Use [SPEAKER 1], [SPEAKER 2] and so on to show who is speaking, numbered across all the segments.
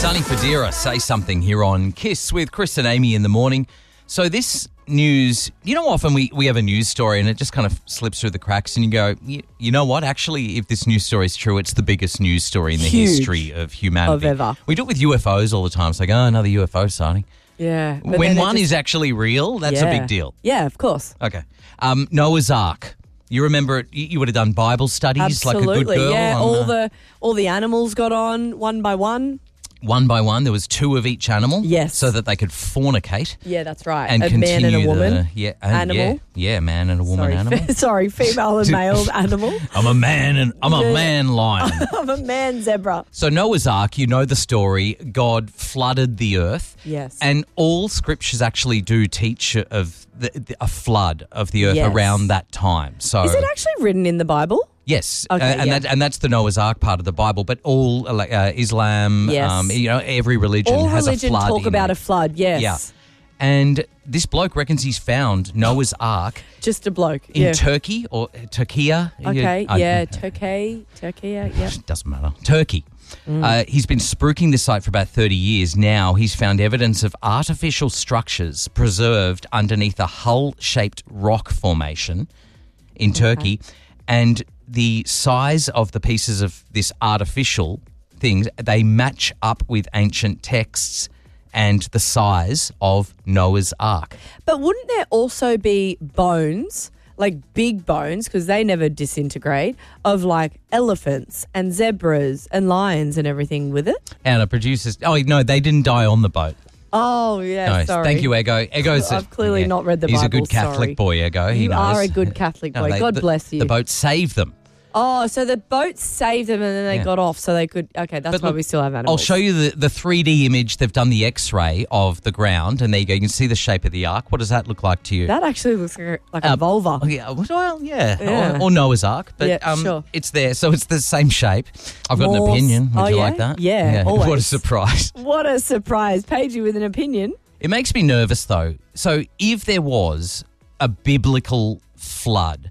[SPEAKER 1] Sunny Fadira, Say Something here on Kiss with Chris and Amy in the morning. So this news, often we have a news story and it just kind of slips through the cracks and you go, you know what? Actually, if this news story is true, it's the biggest news story in the history of humanity.
[SPEAKER 2] Of ever.
[SPEAKER 1] We do it with UFOs all the time. It's like, another UFO sighting.
[SPEAKER 2] Yeah.
[SPEAKER 1] When one is actually real, that's a big deal.
[SPEAKER 2] Yeah, of course.
[SPEAKER 1] Okay. Noah's Ark. You remember it, you would have done Bible studies
[SPEAKER 2] Absolutely.
[SPEAKER 1] like a good girl.
[SPEAKER 2] Yeah, all the animals got on one by one.
[SPEAKER 1] One by one, there was two of each animal.
[SPEAKER 2] Yes.
[SPEAKER 1] So that they could fornicate.
[SPEAKER 2] Yeah, that's right.
[SPEAKER 1] And
[SPEAKER 2] a
[SPEAKER 1] continue
[SPEAKER 2] man and a woman.
[SPEAKER 1] animal. Yeah, man and a woman animal.
[SPEAKER 2] Sorry, female and male animal.
[SPEAKER 1] I'm a man and I'm a man lion.
[SPEAKER 2] I'm a man zebra.
[SPEAKER 1] So Noah's Ark, you know the story. God flooded the earth.
[SPEAKER 2] Yes.
[SPEAKER 1] And all scriptures actually do teach of a flood of the earth around that time. So
[SPEAKER 2] is it actually written in the Bible?
[SPEAKER 1] Yes,
[SPEAKER 2] Okay,
[SPEAKER 1] and that's the Noah's Ark part of the Bible. But all Islam, every religion
[SPEAKER 2] All
[SPEAKER 1] has a
[SPEAKER 2] religion
[SPEAKER 1] flood.
[SPEAKER 2] talk about a flood. Yes.
[SPEAKER 1] Yeah, and this bloke reckons he's found Noah's Ark
[SPEAKER 2] Just a bloke.
[SPEAKER 1] in Turkey or Turkiya.
[SPEAKER 2] Okay. Turkey. Yeah.
[SPEAKER 1] Doesn't matter. Turkey. He's been spruiking this site for about 30 years. Now he's found evidence of artificial structures preserved underneath a hull-shaped rock formation in Turkey, and the size of the pieces of this artificial things, they match up with ancient texts and the size of Noah's Ark.
[SPEAKER 2] But wouldn't there also be bones, like big bones, because they never disintegrate, of like elephants and zebras and lions and everything with it?
[SPEAKER 1] And our producers, no, they didn't die on the boat.
[SPEAKER 2] Oh, yeah,
[SPEAKER 1] No,
[SPEAKER 2] sorry.
[SPEAKER 1] thank you, Ego. Ego's
[SPEAKER 2] I've clearly not read the Bible,
[SPEAKER 1] He's a good Catholic boy, Ego. He
[SPEAKER 2] You
[SPEAKER 1] knows.
[SPEAKER 2] are a good Catholic boy. God bless you.
[SPEAKER 1] The boat saved them.
[SPEAKER 2] Oh, so the boat saved them and then they got off so they could... Okay, that's why we still have animals.
[SPEAKER 1] I'll show you the 3D image. They've done the X-ray of the ground, and there you go. You can see the shape of the Ark. What does that look like to you?
[SPEAKER 2] That actually looks like a vulva.
[SPEAKER 1] Yeah, well, yeah. Or Noah's Ark, but
[SPEAKER 2] sure.
[SPEAKER 1] it's there. So it's the same shape. I've got an
[SPEAKER 2] Morse.
[SPEAKER 1] opinion. Would you
[SPEAKER 2] yeah?
[SPEAKER 1] like that?
[SPEAKER 2] Yeah, always.
[SPEAKER 1] What a surprise.
[SPEAKER 2] What a surprise. Paige you with an opinion.
[SPEAKER 1] It makes me nervous, though. So if there was a biblical flood,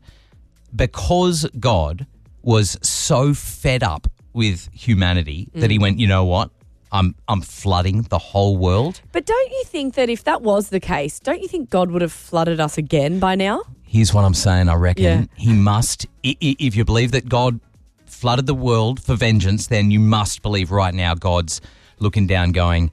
[SPEAKER 1] because God was so fed up with humanity that he went, you know what? I'm flooding the whole world.
[SPEAKER 2] But don't you think that if that was the case, don't you think God would have flooded us again by now?
[SPEAKER 1] Here's what I'm saying. I reckon
[SPEAKER 2] Yeah.
[SPEAKER 1] he must, if you believe that God flooded the world for vengeance, then you must believe right now God's looking down going,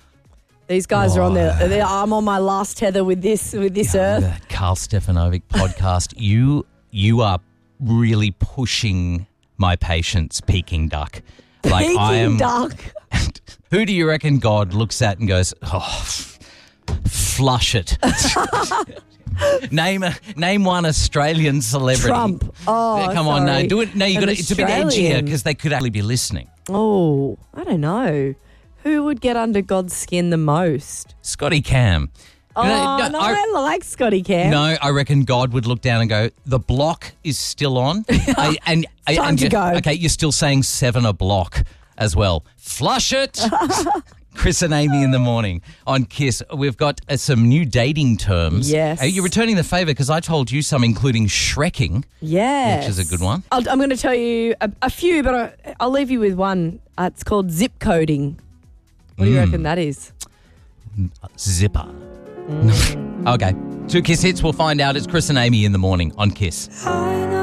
[SPEAKER 2] These guys are on I'm on my last tether with this earth.
[SPEAKER 1] The Carl Stefanovic podcast, you are really pushing my patience, Peking duck. Like
[SPEAKER 2] Peking duck.
[SPEAKER 1] Who do you reckon God looks at and goes, flush it? Name one Australian celebrity.
[SPEAKER 2] Trump. Oh,
[SPEAKER 1] come on, no,
[SPEAKER 2] sorry.
[SPEAKER 1] do it. No, you got
[SPEAKER 2] An
[SPEAKER 1] it's a bit edgier
[SPEAKER 2] Australian.
[SPEAKER 1] because they could actually be listening.
[SPEAKER 2] Oh, I don't know. Who would get under God's skin the most?
[SPEAKER 1] Scotty Cam.
[SPEAKER 2] I like Scotty Cam.
[SPEAKER 1] No, I reckon God would look down and go, the block is still on.
[SPEAKER 2] Time to go.
[SPEAKER 1] Okay, you're still saying 7 a block as well. Flush it. Chris and Amy in the morning on Kiss. We've got some new dating terms.
[SPEAKER 2] Yes.
[SPEAKER 1] You're returning the favour because I told you some, including shrekking.
[SPEAKER 2] Yes.
[SPEAKER 1] Which is a good one.
[SPEAKER 2] I'm going to tell you a few, but I'll leave you with one. It's called zip coding. What do you reckon that is?
[SPEAKER 1] Zipper. Okay. 2 Kiss hits. We'll find out. It's Chris and Amy in the morning on Kiss.